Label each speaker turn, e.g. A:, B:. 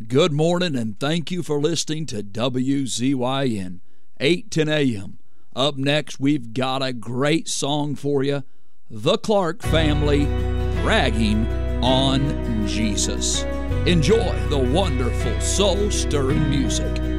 A: Good morning, and thank you for listening to WZYN 810 AM. Up next, we've got a great song for you, The Clark Family, Bragging on Jesus. Enjoy the wonderful soul-stirring music